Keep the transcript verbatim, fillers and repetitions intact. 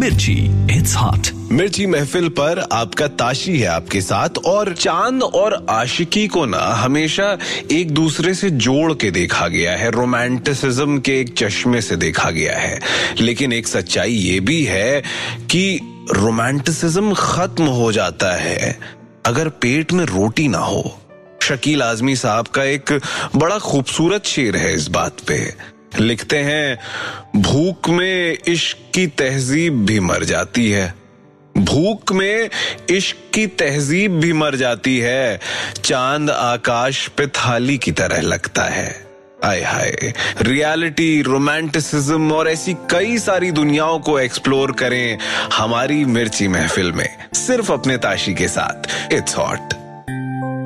मिर्ची, it's hot. मिर्ची महफिल पर आपका ताशी है आपके साथ। और चांद और आशिकी को ना हमेशा एक दूसरे से जोड़ के देखा गया है, रोमांटिसिज्म के एक चश्मे से देखा गया है। लेकिन एक सच्चाई ये भी है कि रोमांटिसिज्म खत्म हो जाता है अगर पेट में रोटी ना हो। शकील आजमी साहब का एक बड़ा खूबसूरत शेर है इस बात पे। लिखते हैं, भूख में इश्क की तहजीब भी मर जाती है, भूख में इश्क की तहजीब भी मर जाती है, चांद आकाश पे थाली की तरह लगता है। आय हाय। रियलिटी, रोमांटिसिज्म और ऐसी कई सारी दुनियाओं को एक्सप्लोर करें हमारी मिर्ची महफिल में, सिर्फ अपने ताशी के साथ। It's hot.